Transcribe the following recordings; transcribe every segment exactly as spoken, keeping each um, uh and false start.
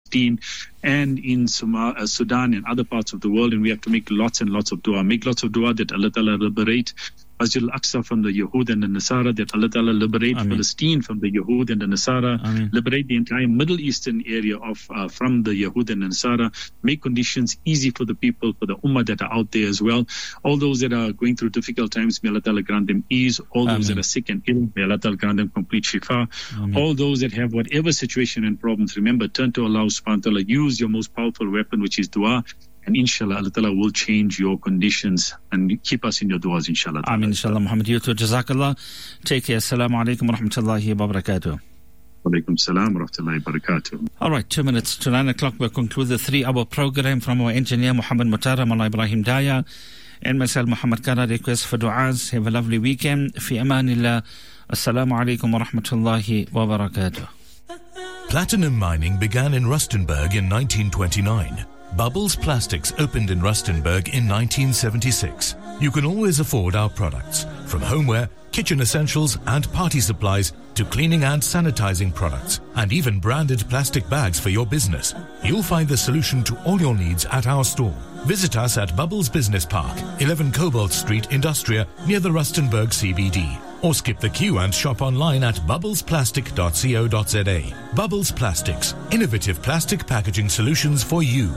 Palestine and in Suma, uh, Sudan and other parts of the world, and we have to make lots and lots of dua. Make lots of dua that Allah Ta'ala liberate Masjid al-Aqsa from the Yahud and the Nasara, that Allah Ta'ala liberate Ameen. Palestine from the Yahud and the Nasara, Ameen. Liberate the entire Middle Eastern area of uh, from the Yahud and the Nasara, make conditions easy for the people, for the Ummah that are out there as well. All those that are going through difficult times, may Allah Ta'ala grant them ease. All those Ameen. That are sick and ill, may Allah Ta'ala grant them complete shifa. Ameen. All those that have whatever situation and problems, remember, turn to Allah subhanahu wa ta'ala, use your most powerful weapon, which is dua. And inshallah, Allah Ta'ala will change your conditions and keep us in your du'as, inshallah. Ameen, inshallah. Muhammad Yusuf, Jazakallah. Take care. Assalamu alaikum wa rahmatullahi wa barakatuh. Wa alaikum salam wa rahmatullahi wa barakatuh. All right, two minutes to nine o'clock. We'll conclude the three-hour program from our engineer, Muhammad Mutara, Mullah Ibrahim Daya, and myself, Muhammad Kara. Request for du'as. Have a lovely weekend. Fi amanillah. Assalamu alaikum wa rahmatullahi wa barakatuh. Platinum mining began in Rustenburg in nineteen twenty-nine. Bubbles Plastics opened in Rustenburg in nineteen seventy-six. You can always afford our products, from homeware, kitchen essentials and party supplies to cleaning and sanitizing products, and even branded plastic bags for your business. You'll find the solution to all your needs at our store. Visit us at Bubbles Business Park, eleven Cobalt Street, Industria, near the Rustenburg C B D. Or skip the queue and shop online at bubbles plastic dot co dot za. Bubbles Plastics, innovative plastic packaging solutions for you.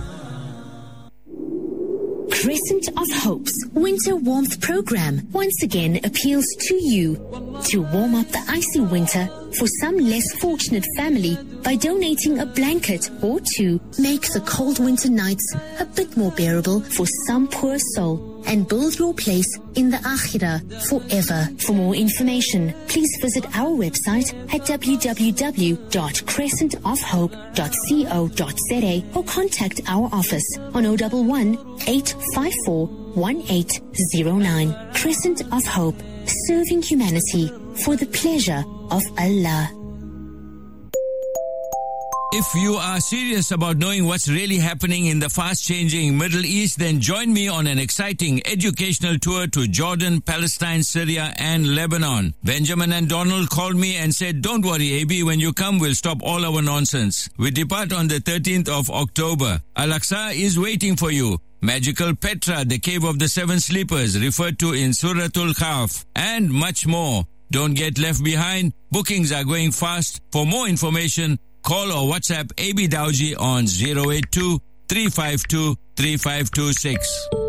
Crescent of Hope's Winter Warmth Program once again appeals to you to warm up the icy winter for some less fortunate family by donating a blanket or two. Make the cold winter nights a bit more bearable for some poor soul and build your place in the Akhirah forever. For more information, please visit our website at w w w dot crescent of hope dot co dot za or contact our office on zero one one, eight five four, one eight zero nine. Crescent of Hope, serving humanity for the pleasure of Allah. If you are serious about knowing what's really happening in the fast-changing Middle East, then join me on an exciting educational tour to Jordan, Palestine, Syria, and Lebanon. Benjamin and Donald called me and said, "Don't worry, A B, when you come, we'll stop all our nonsense." We depart on the thirteenth of October. Al-Aqsa is waiting for you. Magical Petra, the cave of the seven sleepers, referred to in Suratul Kahf, and much more. Don't get left behind. Bookings are going fast. For more information, call or WhatsApp A B Dawji on zero eight two, three five two, three five two six.